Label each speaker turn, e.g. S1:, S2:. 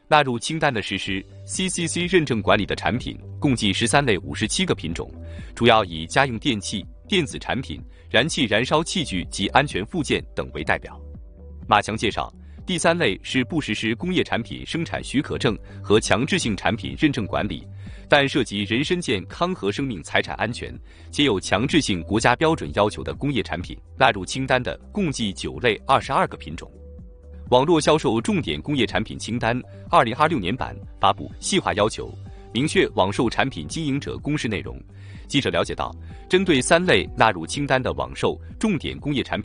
S1: 纳入清单的实施 CCC 认证管理的产品共计13类57个品种，主要以家用电器、电子产品、燃气燃烧器具及安全附件等为代表。马强介绍，第3类是不实施工业产品生产许可证和强制性产品认证管理，但涉及人身健康和生命财产安全，且有强制性国家标准要求的工业产品，纳入清单的共计9类22个品种。网络销售重点工业产品清单2026年版发布细化要求，明确网售产品经营者公示内容。记者了解到，针对3类纳入清单的网售重点工业产品，